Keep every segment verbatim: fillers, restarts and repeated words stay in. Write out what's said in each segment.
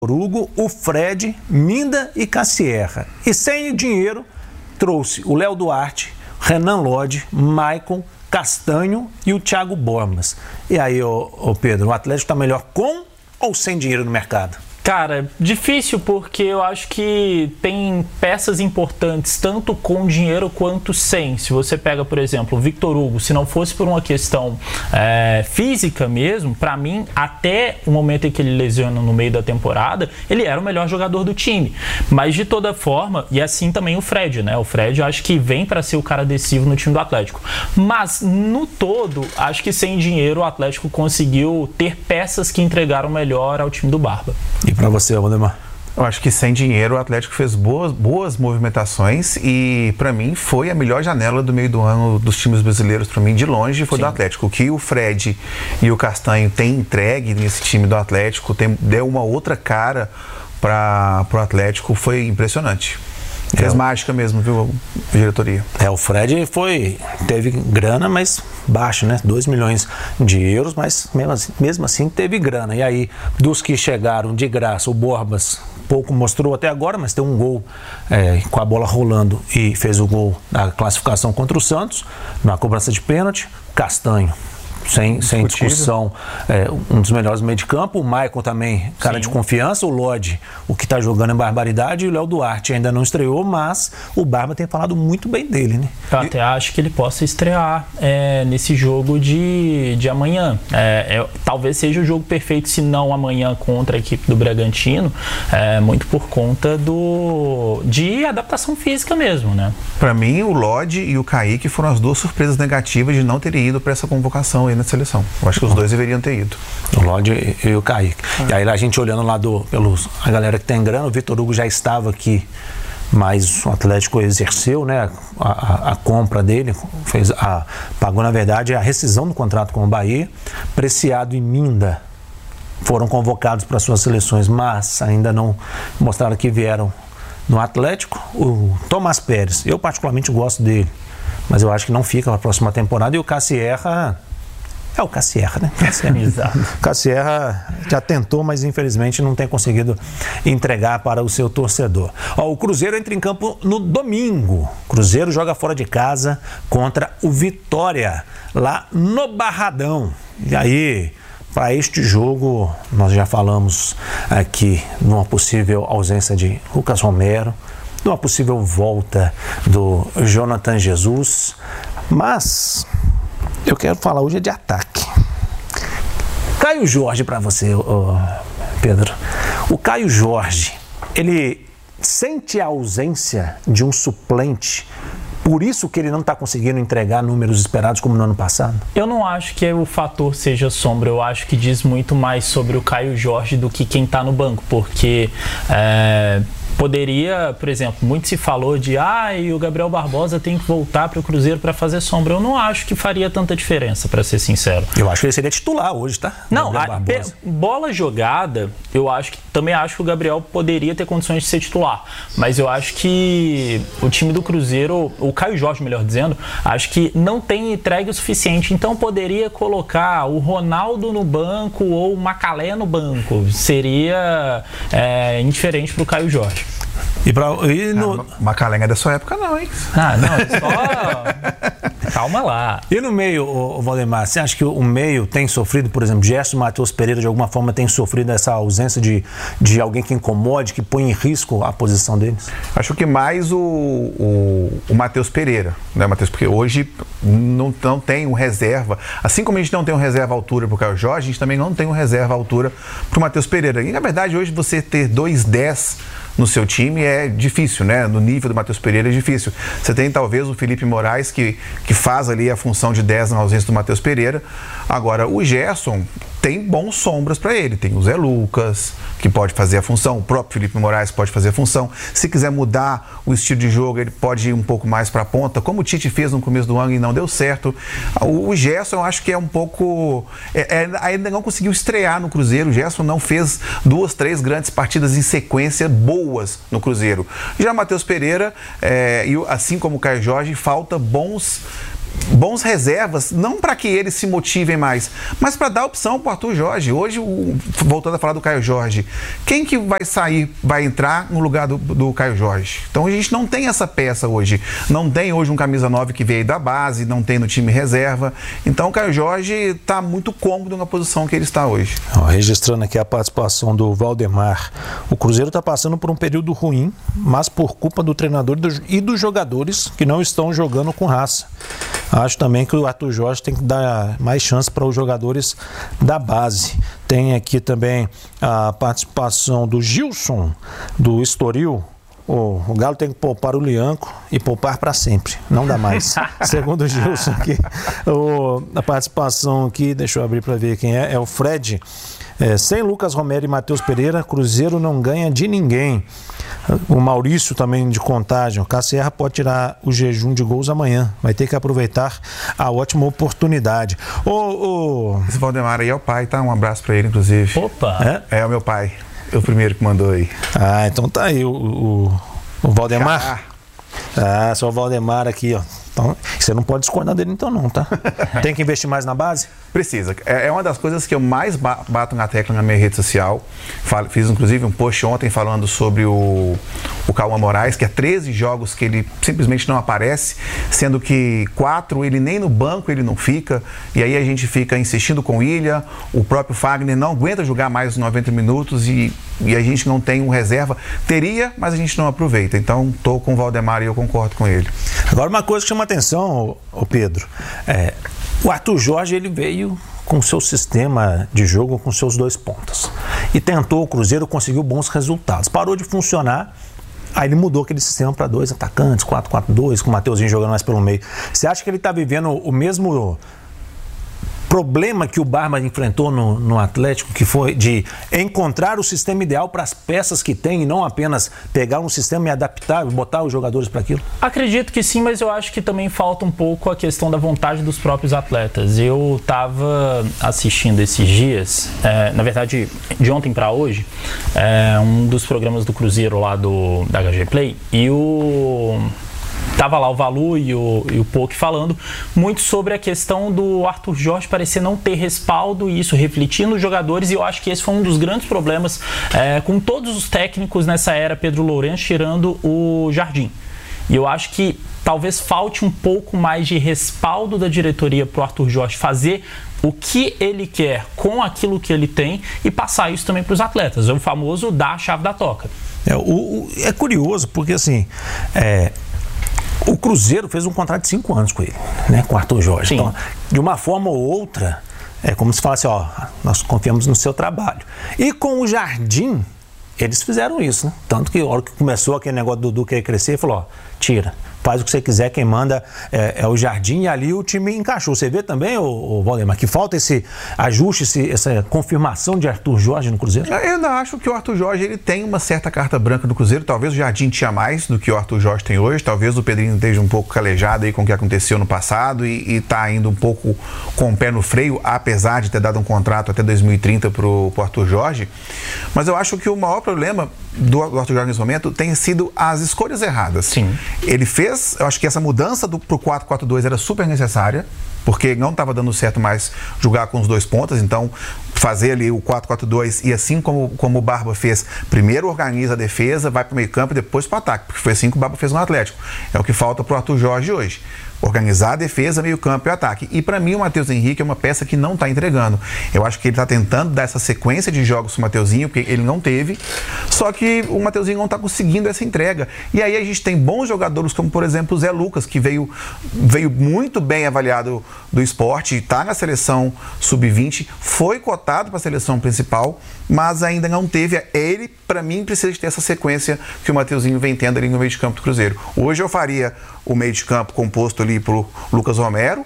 Hugo, o Fred, Minda e Cassierra. E sem dinheiro, trouxe o Léo Duarte, Renan Lodge, Maicon, Castanho e o Thiago Bormas. E aí, ô, ô Pedro, o Atlético está melhor com ou sem dinheiro no mercado? Cara, difícil porque eu acho que tem peças importantes tanto com dinheiro quanto sem. Se você pega, por exemplo, o Victor Hugo, se não fosse por uma questão é, física mesmo, para mim, até o momento em que ele lesiona no meio da temporada, ele era o melhor jogador do time. Mas de toda forma, e assim também o Fred, né? O Fred eu acho que vem para ser o cara decisivo no time do Atlético. Mas no todo, acho que sem dinheiro o Atlético conseguiu ter peças que entregaram melhor ao time do Barba. E para você, Valdemar? Eu acho que sem dinheiro o Atlético fez boas, boas movimentações e para mim foi a melhor janela do meio do ano dos times brasileiros, para mim de longe foi Sim. do Atlético. O que o Fred e o Castanho têm entregue nesse time do Atlético, tem, deu uma outra cara para o Atlético, foi impressionante. Fez é, mágica mesmo, viu, diretoria? É, o Fred foi, teve grana, mas baixo, né? dois milhões de euros, mas mesmo assim, mesmo assim teve grana. E aí, dos que chegaram de graça, o Borbas pouco mostrou até agora, mas tem um gol é, com a bola rolando e fez o gol da classificação contra o Santos, na cobrança de pênalti. Castanho, sem, sem discussão, é, um dos melhores meio de campo. O Maicon também, cara Sim. de confiança. O Lodge, o que está jogando é barbaridade. E o Léo Duarte ainda não estreou, mas o Barba tem falado muito bem dele, né? Eu e... até acho que ele possa estrear é, nesse jogo de, de amanhã. É, é, talvez seja o jogo perfeito, se não amanhã contra a equipe do Bragantino, é, muito por conta do, de adaptação física mesmo, né? Para mim, o Lodge e o Kaique foram as duas surpresas negativas de não terem ido para essa convocação aí na seleção. Eu acho que os dois deveriam ter ido. O Lodge e o Kaique. Ah. E aí a gente olhando lá do, pelos, a galera que tem grana, o Victor Hugo já estava aqui, mas o Atlético exerceu, né, a, a, a compra dele, fez a, pagou na verdade a rescisão do contrato com o Bahia. Preciado e Minda foram convocados para suas seleções, mas ainda não mostraram que vieram no Atlético. O Tomás Pérez, eu particularmente gosto dele, mas eu acho que não fica para a próxima temporada. E o Cassierra, é o Cassierra, né? Cassierra. Cassierra já tentou, mas infelizmente não tem conseguido entregar para o seu torcedor. Ó, o Cruzeiro entra em campo no domingo. O Cruzeiro joga fora de casa contra o Vitória, lá no Barradão. E aí, para este jogo, nós já falamos aqui numa possível ausência de Lucas Romero, numa possível volta do Jonathan Jesus, mas eu quero falar hoje de ataque. Caio Jorge para você, oh, Pedro. O Caio Jorge, ele sente a ausência de um suplente, por isso que ele não está conseguindo entregar números esperados como no ano passado? Eu não acho que o fator seja sombra, eu acho que diz muito mais sobre o Caio Jorge do que quem está no banco, porque é, poderia, por exemplo, muito se falou de ah, e o Gabriel Barbosa tem que voltar para o Cruzeiro para fazer sombra. Eu não acho que faria tanta diferença, para ser sincero. Eu acho que ele seria titular hoje, tá? Não, a, pe, bola jogada, eu acho que também acho que o Gabriel poderia ter condições de ser titular, mas eu acho que o time do Cruzeiro, o Caio Jorge, melhor dizendo, acho que não tem entregue o suficiente, então poderia colocar o Ronaldo no banco ou o Macalé no banco, seria é, indiferente para o Caio Jorge. E pra, e no... ah, Macalenga é da sua época não, hein? Ah, não, é só... Calma lá. E no meio, o, o Valdemar, você acha que o meio tem sofrido, por exemplo, Gerson e Matheus Pereira de alguma forma tem sofrido essa ausência de, de alguém que incomode, que põe em risco a posição deles? Acho que mais o, o, o Matheus Pereira, né, Matheus? Porque hoje não, não tem um reserva. Assim como a gente não tem um reserva à altura para o Caio Jorge, a gente também não tem um reserva à altura para o Matheus Pereira. E na verdade hoje você ter dois dez no seu time é difícil, né? No nível do Matheus Pereira é difícil. Você tem talvez o Felipe Moraes que, que faz ali a função de dez na ausência do Matheus Pereira. Agora, o Gerson tem bons sombras para ele. Tem o Zé Lucas, que pode fazer a função. O próprio Felipe Moraes pode fazer a função. Se quiser mudar o estilo de jogo, ele pode ir um pouco mais para a ponta, como o Tite fez no começo do ano e não deu certo. O, o Gerson, eu acho que é um pouco... É, é, ainda não conseguiu estrear no Cruzeiro. O Gerson não fez duas, três grandes partidas em sequência boas no Cruzeiro. Já Matheus Pereira, é, e assim como o Caio Jorge, falta bons bons reservas, não para que eles se motivem mais, mas para dar opção para o Arthur Jorge. Hoje, o, voltando a falar do Caio Jorge, quem que vai sair, vai entrar no lugar do, do Caio Jorge? Então a gente não tem essa peça hoje, não tem hoje um camisa nove que veio da base, não tem no time reserva, então o Caio Jorge está muito cômodo na posição que ele está hoje. Ó, registrando aqui a participação do Valdemar, o Cruzeiro está passando por um período ruim, mas por culpa do treinador e dos jogadores que não estão jogando com raça. Acho também que o Arthur Jorge tem que dar mais chance para os jogadores da base. Tem aqui também a participação do Gilson, do Estoril. O, o Galo tem que poupar o Lianco e poupar para sempre, não dá mais. Segundo o Gilson aqui, o, a participação aqui, deixa eu abrir para ver quem é, é o Fred. É, sem Lucas Romero e Matheus Pereira, Cruzeiro não ganha de ninguém. O Maurício também de Contagem. O Casserra pode tirar o jejum de gols amanhã. Vai ter que aproveitar a ótima oportunidade. O, o... Esse Valdemar aí é o pai, tá? Um abraço para ele, inclusive. Opa! É? É o meu pai. É o primeiro que mandou aí. Ah, então tá aí o, o, o Valdemar. Ah, só o Valdemar aqui, ó. Então, você não pode discordar dele então não, tá? Tem que investir mais na base? Precisa. É uma das coisas que eu mais bato na tecla na minha rede social. Fiz inclusive um post ontem falando sobre o, o Cauã Moraes, que é treze jogos que ele simplesmente não aparece, sendo que quatro ele nem no banco ele não fica, e aí a gente fica insistindo com o Ilha, o próprio Fagner não aguenta jogar mais os noventa minutos e, e a gente não tem um reserva. Teria, mas a gente não aproveita. Então, tô com o Valdemar e eu concordo com ele. Agora, uma coisa que chama atenção, ô Pedro, é, o Arthur Jorge ele veio com o seu sistema de jogo, com seus dois pontas, e tentou o Cruzeiro, conseguiu bons resultados. Parou de funcionar, aí ele mudou aquele sistema para dois atacantes, quatro quatro dois, com o Mateuzinho jogando mais pelo meio. Você acha que ele está vivendo o mesmo problema que o Barba enfrentou no, no Atlético, que foi de encontrar o sistema ideal para as peças que tem e não apenas pegar um sistema e adaptar, botar os jogadores para aquilo? Acredito que sim, mas eu acho que também falta um pouco a questão da vontade dos próprios atletas. Eu estava assistindo esses dias, é, na verdade, de ontem para hoje, é, um dos programas do Cruzeiro lá do, da H G Play, e o... Tava lá o Valu e o, e o Poc falando muito sobre a questão do Arthur Jorge parecer não ter respaldo e isso refletir nos jogadores, e eu acho que esse foi um dos grandes problemas é, com todos os técnicos nessa era Pedro Lourenço, tirando o Jardim. E eu acho que talvez falte um pouco mais de respaldo da diretoria para o Arthur Jorge fazer o que ele quer com aquilo que ele tem e passar isso também para os atletas. É o famoso dar a chave da toca. É, o, o, é curioso porque assim... É... O Cruzeiro fez um contrato de cinco anos com ele, né, com o Arthur Jorge. Sim. Então, de uma forma ou outra, é como se falasse, ó, nós confiamos no seu trabalho. E com o Jardim, eles fizeram isso, né? Tanto que a hora que começou aquele negócio do Dudu querer crescer, ele falou, ó, tira, faz o que você quiser, quem manda é, é o Jardim, e ali o time encaixou. Você vê também, o, o Valdemar, que falta esse ajuste, esse, essa confirmação de Arthur Jorge no Cruzeiro? Eu ainda acho que o Arthur Jorge ele tem uma certa carta branca no Cruzeiro. Talvez o Jardim tinha mais do que o Arthur Jorge tem hoje. Talvez o Pedrinho esteja um pouco calejado aí com o que aconteceu no passado e está indo um pouco com o pé no freio, apesar de ter dado um contrato até dois mil e trinta para o Arthur Jorge. Mas eu acho que o maior problema do, do Arthur Jorge nesse momento tem sido as escolhas erradas. Sim. Ele fez, eu acho que essa mudança para o quatro quatro dois era super necessária, porque não estava dando certo mais jogar com os dois pontas, então fazer ali o quatro quatro dois e assim como, como o Barba fez, primeiro organiza a defesa, vai para o meio campo e depois para o ataque, porque foi assim que o Barba fez no Atlético. É o que falta para o Arthur Jorge hoje. Organizar a defesa, meio campo e ataque. E para mim o Matheus Henrique é uma peça que não está entregando. Eu acho que ele está tentando dar essa sequência de jogos para o Mateuzinho, porque ele não teve, só que o Mateuzinho não está conseguindo essa entrega. E aí a gente tem bons jogadores como, por exemplo, o Zé Lucas, que veio, veio muito bem avaliado do esporte, está na seleção sub vinte, foi cotado para a seleção principal, mas ainda não teve. Ele, para mim, precisa ter essa sequência que o Mateuzinho vem tendo ali no meio de campo do Cruzeiro. Hoje eu faria o meio de campo composto ali por Lucas Romero,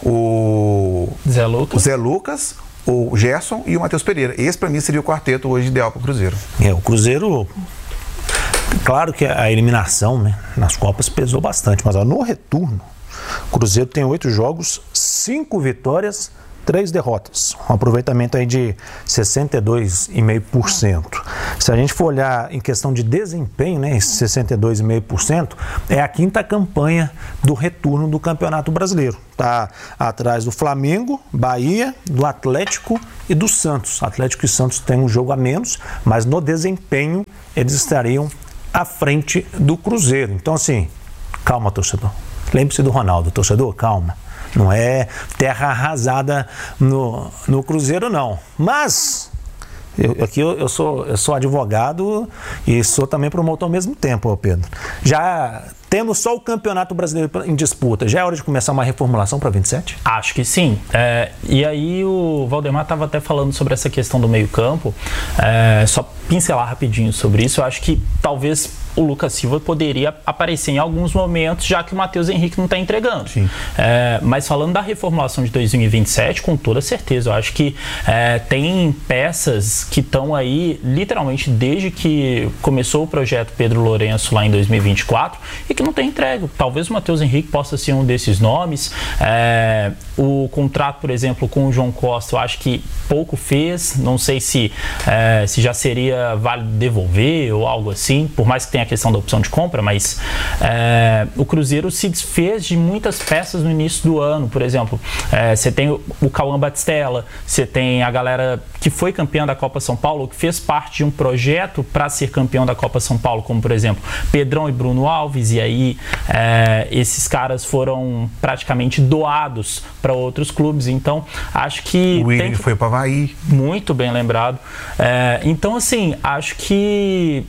o Zé Lucas, o, Zé Lucas, o Gerson e o Matheus Pereira. Esse para mim seria o quarteto hoje ideal para o Cruzeiro. É, o Cruzeiro, claro que a eliminação, né, nas Copas pesou bastante, mas ó, no retorno, o Cruzeiro tem oito jogos, cinco vitórias três derrotas, um aproveitamento aí de sessenta e dois vírgula cinco por cento. Se a gente for olhar em questão de desempenho, né, esse sessenta e dois vírgula cinco por cento é a quinta campanha do retorno do Campeonato Brasileiro. Está atrás do Flamengo, Bahia, do Atlético e do Santos. Atlético e Santos têm um jogo a menos, mas no desempenho eles estariam à frente do Cruzeiro. Então, assim, calma, torcedor. Lembre-se do Ronaldo, torcedor, calma. Não é terra arrasada no, no Cruzeiro, não. Mas, eu, aqui eu, eu, sou, eu sou advogado e sou também promotor ao mesmo tempo, Pedro. Já temos só o Campeonato Brasileiro em disputa. Já é hora de começar uma reformulação para vinte e sete? Acho que sim. É, e aí o Valdemar estava até falando sobre essa questão do meio-campo. É, só pincelar rapidinho sobre isso. Eu acho que talvez o Lucas Silva poderia aparecer em alguns momentos, já que o Matheus Henrique não está entregando. É, mas falando da reformulação de dois mil e vinte e sete, com toda certeza, eu acho que é, tem peças que estão aí, literalmente, desde que começou o projeto Pedro Lourenço lá em dois mil e vinte e quatro, e que não tem entregue. Talvez o Matheus Henrique possa ser um desses nomes. É, o contrato, por exemplo, com o João Costa, eu acho que pouco fez. Não sei se, é, se já seria válido devolver ou algo assim, por mais que tenha a questão da opção de compra, mas é, o Cruzeiro se desfez de muitas peças no início do ano. Por exemplo, é, você tem o, o Cauã Batistella, você tem a galera que foi campeã da Copa São Paulo, que fez parte de um projeto para ser campeão da Copa São Paulo, como por exemplo Pedrão e Bruno Alves, e aí é, esses caras foram praticamente doados para outros clubes. Então acho que o Willian que... foi para o Avaí, muito bem lembrado. É, então assim, acho que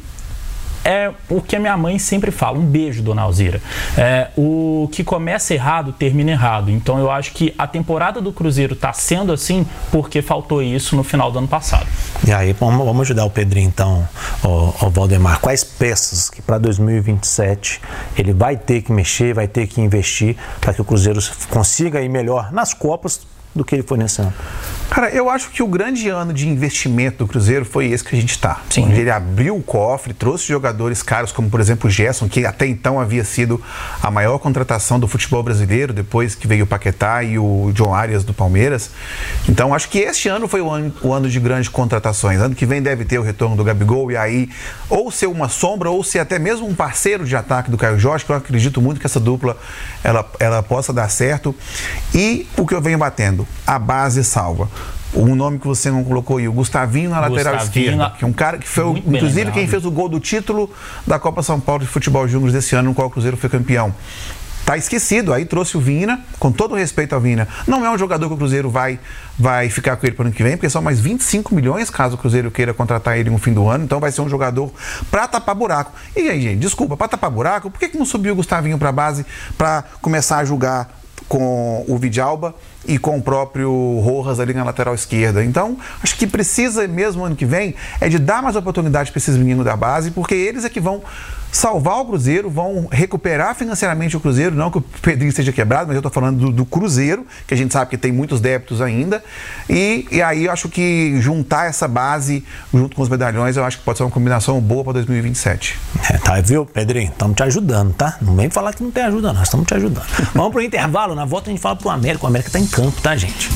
é o que a minha mãe sempre fala, um beijo, dona Alzira. É, o que começa errado, termina errado. Então eu acho que a temporada do Cruzeiro está sendo assim porque faltou isso no final do ano passado. E aí, vamos, vamos ajudar o Pedrinho então, o, o Valdemar. Quais peças que para dois mil e vinte e sete ele vai ter que mexer, vai ter que investir para que o Cruzeiro consiga ir melhor nas Copas do que ele foi nesse ano? Cara, eu acho que o grande ano de investimento do Cruzeiro foi esse que a gente está. Onde ele abriu o cofre, trouxe jogadores caros, como por exemplo o Gerson, que até então havia sido a maior contratação do futebol brasileiro, depois que veio o Paquetá e o John Arias do Palmeiras. Então acho que este ano foi o ano, o ano de grandes contratações. Ano que vem deve ter o retorno do Gabigol, e aí ou ser uma sombra, ou ser até mesmo um parceiro de ataque do Caio Jorge, que eu acredito muito que essa dupla ela, ela possa dar certo. E o que eu venho batendo, a base salva. Um nome que você não colocou aí, o Gustavinho na lateral Gustavinho, esquerda, que é um cara que foi, inclusive, quem fez o gol do título da Copa São Paulo de Futebol Júnior desse ano, no qual o Cruzeiro foi campeão. Tá esquecido, aí trouxe o Vina, com todo respeito ao Vina. Não é um jogador que o Cruzeiro vai, vai ficar com ele para o ano que vem, porque são mais vinte e cinco milhões caso o Cruzeiro queira contratar ele no fim do ano, então vai ser um jogador para tapar buraco. E aí, gente, desculpa, para tapar buraco, por que, que não subiu o Gustavinho para a base para começar a jogar com o Vidalba e com o próprio Rojas ali na lateral esquerda? Então, acho que precisa mesmo ano que vem é de dar mais oportunidade para esses meninos da base, porque eles é que vão salvar o Cruzeiro, vão recuperar financeiramente o Cruzeiro, não que o Pedrinho esteja quebrado, mas eu estou falando do, do Cruzeiro, que a gente sabe que tem muitos débitos ainda, e, e aí eu acho que juntar essa base junto com os medalhões, eu acho que pode ser uma combinação boa para dois mil e vinte e sete. É, tá, viu, Pedrinho? Estamos te ajudando, tá? Não vem falar que não tem ajuda, nós estamos te ajudando. Vamos pro intervalo, na volta a gente fala pro América, o América tá em campo, tá, gente?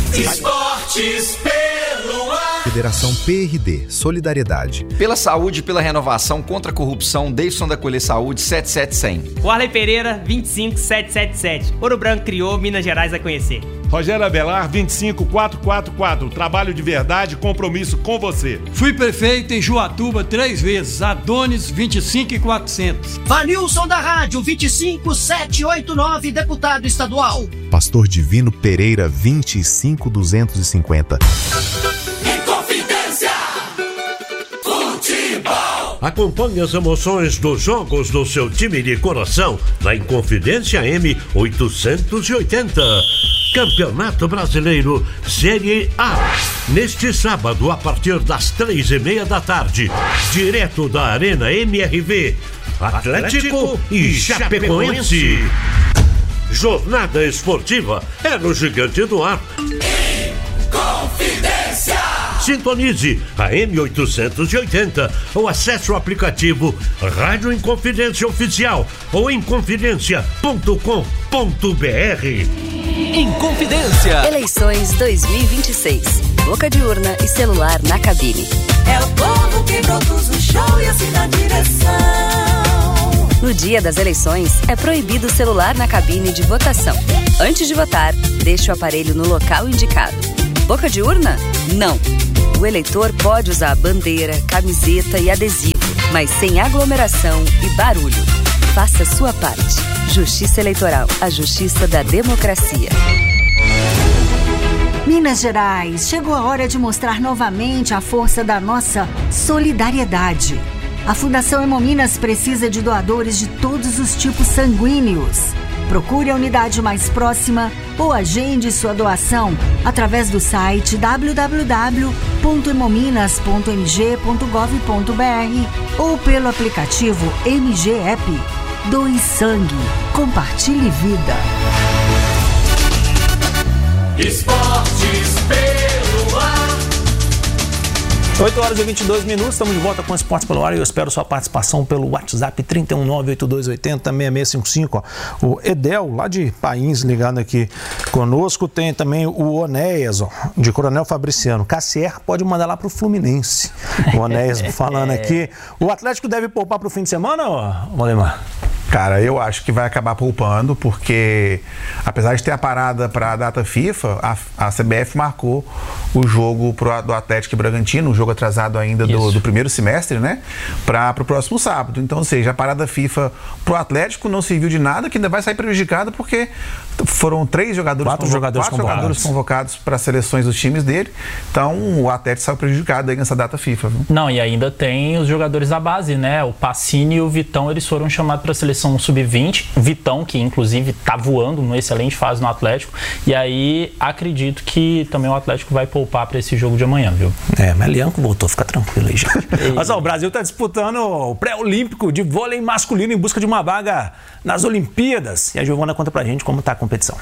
Esportes pelo ar. Federação P R D, Solidariedade. Pela saúde, pela renovação, contra a corrupção, Davidson da Colher Saúde, sete sete zero zero. Warley Pereira, vinte e cinco sete sete sete. Ouro Branco criou, Minas Gerais vai conhecer. Rogério Avelar, vinte e cinco quatrocentos e quarenta e quatro. Trabalho de verdade, compromisso com você. Fui prefeito em Juatuba três vezes. Adonis, vinte e cinco e quatrocentos. Vanilson da Rádio, vinte e cinco setecentos e oitenta e nove, deputado estadual. Pastor Divino Pereira, vinte e cinco duzentos e cinquenta. Inconfidência Futebol. Acompanhe as emoções dos jogos do seu time de coração na Inconfidência M oitocentos e oitenta. Campeonato Brasileiro Série A. Neste sábado, a partir das três e meia da tarde, direto da Arena M R V, Atlético e Chapecoense. Jornada esportiva é no Gigante do Ar. Inconfidência. Sintonize a M oitocentos e oitenta ou acesse o aplicativo Rádio Inconfidência Oficial ou inconfidência ponto com ponto br. em Inconfidência. Eleições dois mil e vinte e seis. Boca de urna e celular na cabine. É o povo que produz o show e assim na direção. No dia das eleições, é proibido o celular na cabine de votação. Antes de votar, deixe o aparelho no local indicado. Boca de urna? Não. O eleitor pode usar bandeira, camiseta e adesivo, mas sem aglomeração e barulho. Faça sua parte. Justiça Eleitoral, a justiça da democracia. Minas Gerais, chegou a hora de mostrar novamente a força da nossa solidariedade. A Fundação Hemominas precisa de doadores de todos os tipos sanguíneos. Procure a unidade mais próxima ou agende sua doação através do site w w w ponto hemominas ponto m g ponto gov ponto b r ou pelo aplicativo M G App. Doe sangue. Compartilhe vida. Esportes pelo ar. oito horas e vinte e dois minutos, estamos de volta com o Esportes pelo ar e eu espero sua participação pelo WhatsApp trinta e um nove oito dois oito zero seis seis cinco cinco. Ó. O Edel, lá de Pains, ligado aqui conosco. Tem também o Onéas, ó, de Coronel Fabriciano. Cassier pode mandar lá para o Fluminense. O Onéas falando aqui. O Atlético deve poupar para o fim de semana, ó, Valdemar? Cara, eu acho que vai acabar poupando, porque apesar de ter a parada para a data FIFA, a, a C B F marcou o jogo pro, do Atlético e Bragantino, um jogo atrasado ainda do, do primeiro semestre, né? Para o próximo sábado. Então, ou seja, a parada FIFA pro Atlético não serviu de nada, que ainda vai sair prejudicado, porque foram três jogadores, quatro jogadores quatro convocados, jogadores convocados para as seleções dos times dele. Então, o Atlético saiu prejudicado aí nessa data FIFA. Viu? Não, e ainda tem os jogadores da base, né? O Pacini e o Vitão, eles foram chamados para a seleção sub vinte, Vitão, que inclusive tá voando numa excelente fase no Atlético, e aí acredito que também o Atlético vai poupar para esse jogo de amanhã, viu? É, mas Lianco voltou, fica tranquilo aí, gente. Mas ó, o Brasil tá disputando o pré-olímpico de vôlei masculino em busca de uma vaga nas Olimpíadas, e a Giovana conta pra gente como tá a competição.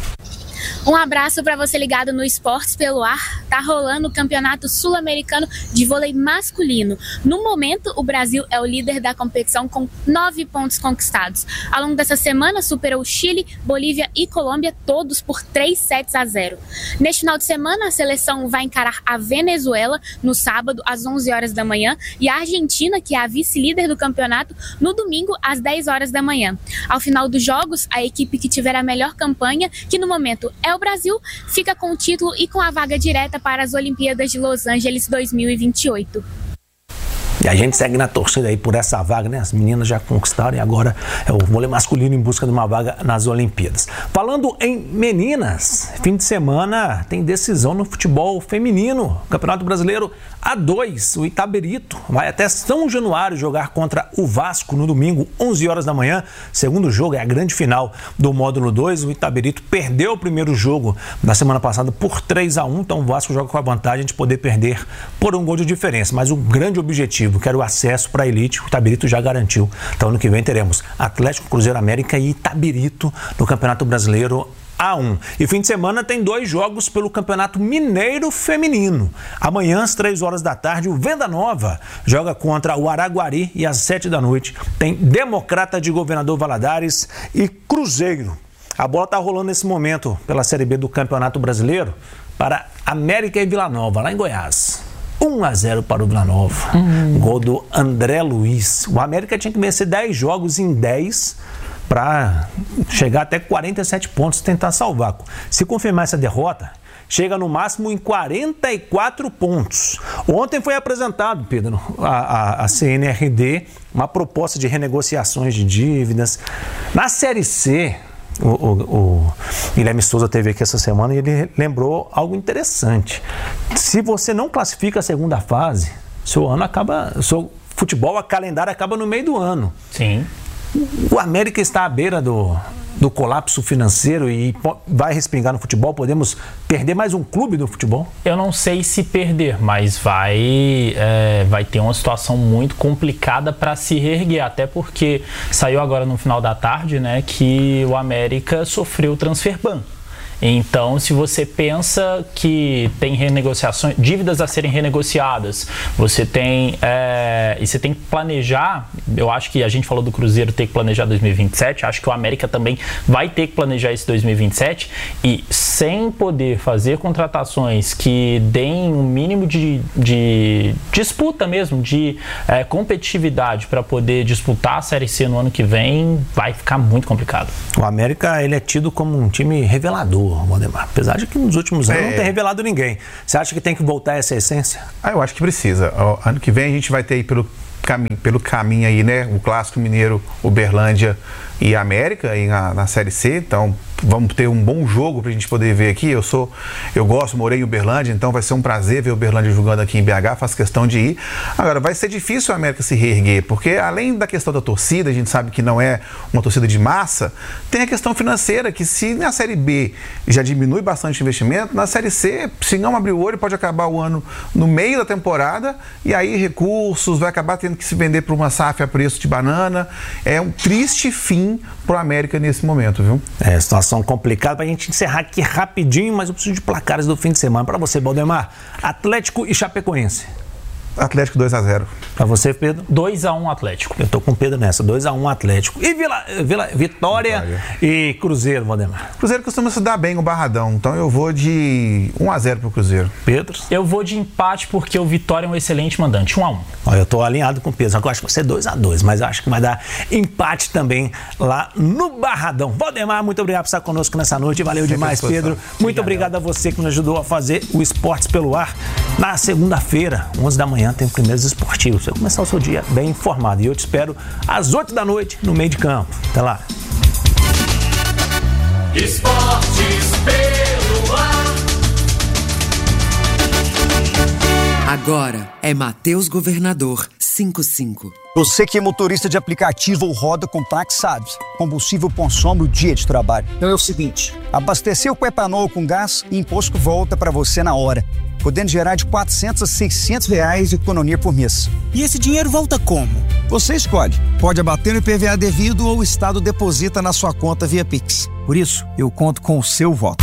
Um abraço para você ligado no Esportes pelo Ar. Tá rolando o Campeonato Sul-Americano de Vôlei Masculino. No momento, o Brasil é o líder da competição com nove pontos conquistados. Ao longo dessa semana, superou Chile, Bolívia e Colômbia, todos por três sets a zero. Neste final de semana, a seleção vai encarar a Venezuela no sábado, às onze horas da manhã, e a Argentina, que é a vice-líder do campeonato, no domingo, às dez horas da manhã. Ao final dos jogos, a equipe que tiver a melhor campanha, que no momento é o Brasil, fica com o título e com a vaga direta para as Olimpíadas de Los Angeles dois mil e vinte e oito. E a gente segue na torcida aí por essa vaga, né? As meninas já conquistaram e agora é o vôlei masculino em busca de uma vaga nas Olimpíadas. Falando em meninas, fim de semana tem decisão no futebol feminino. Campeonato Brasileiro A dois, o Itaberito vai até São Januário jogar contra o Vasco no domingo, onze horas da manhã. Segundo jogo é a grande final do módulo dois. O Itaberito perdeu o primeiro jogo na semana passada por três a um, então o Vasco joga com a vantagem de poder perder por um gol de diferença. Mas o grande objetivo, que era o acesso para a elite, o Itaberito já garantiu. Então ano que vem teremos Atlético, Cruzeiro América e Itaberito no Campeonato Brasileiro A um. E fim de semana tem dois jogos pelo Campeonato Mineiro Feminino. Amanhã, às três horas da tarde, o Venda Nova joga contra o Araguari e às sete da noite tem Democrata de Governador Valadares e Cruzeiro. A bola está rolando nesse momento pela Série B do Campeonato Brasileiro para América e Vila Nova, lá em Goiás. um a zero para o Vila Nova. Hum. Gol do André Luiz. O América tinha que vencer dez jogos em dez para chegar até quarenta e sete pontos e tentar salvar. Se confirmar essa derrota, chega no máximo em quarenta e quatro pontos. Ontem foi apresentado, Pedro, a, a, a C N R D, uma proposta de renegociações de dívidas. Na Série C, o, o, o Guilherme Souza teve aqui essa semana e ele lembrou algo interessante. Se você não classifica a segunda fase, seu ano acaba, seu futebol, a calendário acaba no meio do ano. Sim. O América está à beira do, do colapso financeiro e vai respingar no futebol? Podemos perder mais um clube do futebol? Eu não sei se perder, mas vai, é, vai ter uma situação muito complicada para se reerguer, até porque saiu agora no final da tarde, né, que o América sofreu transfer ban. Então, se você pensa que tem renegociações, dívidas a serem renegociadas, você tem, é, e você tem que planejar eu acho que a gente falou do Cruzeiro ter que planejar dois mil e vinte e sete, acho que o América também vai ter que planejar esse dois mil e vinte e sete, e sem poder fazer contratações que deem um mínimo de, de disputa mesmo, de é, competitividade para poder disputar a Série C no ano que vem, vai ficar muito complicado. O América, ele é tido como um time revelador, Valdemar, apesar de que nos últimos anos é. não tem revelado ninguém. Você acha que tem que voltar a essa essência? Ah, eu acho que precisa. O ano que vem a gente vai ter aí pelo caminho, pelo caminho aí, né, o Clássico Mineiro, Uberlândia e América aí na, na Série C, então vamos ter um bom jogo pra gente poder ver aqui. Eu sou, eu gosto, morei em Uberlândia, então vai ser um prazer ver o Uberlândia jogando aqui em B H, faço questão de ir. Agora, vai ser difícil o América se reerguer, porque além da questão da torcida, a gente sabe que não é uma torcida de massa, tem a questão financeira, que se na Série B já diminui bastante o investimento, na Série C, se não abrir o olho, pode acabar o ano no meio da temporada, e aí recursos, vai acabar tendo que se vender por uma S A F a preço de banana. É um triste fim pro América nesse momento, viu? É, situação complicada. Pra gente encerrar aqui rapidinho, mas eu preciso de placares do fim de semana. Pra você, Valdemar, Atlético e Chapecoense. Atlético dois a zero. Pra você, Pedro? dois a um Atlético. Eu tô com o Pedro nessa, dois a um Atlético. E Vila, Vila, Vitória, Vitória e Cruzeiro, Valdemar? Cruzeiro costuma se dar bem o Barradão, então eu vou de um a zero pro Cruzeiro. Pedro? Eu vou de empate porque o Vitória é um excelente mandante, um a um. Olha, eu tô alinhado com o Pedro, só que eu acho que vai ser dois a dois, mas eu acho que vai dar empate também lá no Barradão. Valdemar, muito obrigado por estar conosco nessa noite, valeu demais, Pedro. Muito obrigado a você que nos ajudou a fazer o Esportes pelo Ar. Na segunda-feira, onze da manhã, tem primeiros esportivos. Você vai começar o seu dia bem informado. E eu te espero às oito da noite no meio de campo. Até lá. Esportes pelo Ar. Agora é Mateus Governador cinquenta e cinco. Você que é motorista de aplicativo ou roda com táxi sabe, combustível consome o dia de trabalho. Então é o seguinte, abasteceu com etanol com gás e imposto volta para você na hora, podendo gerar de quatrocentos a seiscentos reais de economia por mês. E esse dinheiro volta como? Você escolhe. Pode abater no I P V A devido ou o Estado deposita na sua conta via Pix. Por isso, eu conto com o seu voto.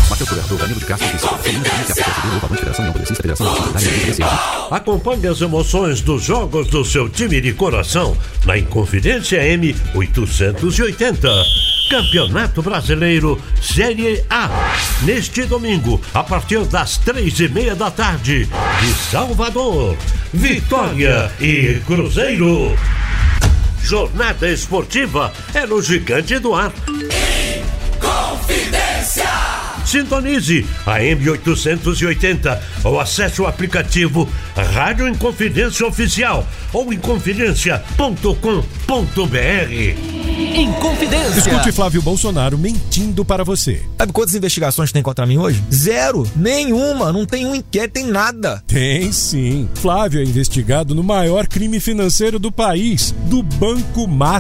Acompanhe as emoções dos jogos do seu time de coração na Inconfidência M oitocentos e oitenta. Campeonato Brasileiro Série A. Neste domingo, a partir das três e meia da tarde, de Salvador, Vitória e Cruzeiro. Jornada esportiva é no Gigante do Ar. Confidência. Sintonize a M oitocentos e oitenta ou acesse o aplicativo Rádio Inconfidência Oficial ou inconfidência ponto com ponto b r. Inconfidência. Escute Flávio Bolsonaro mentindo para você. Sabe quantas investigações tem contra mim hoje? Zero. Nenhuma. Não tem um inquérito, tem nada. Tem sim. Flávio é investigado no maior crime financeiro do país, do Banco Master.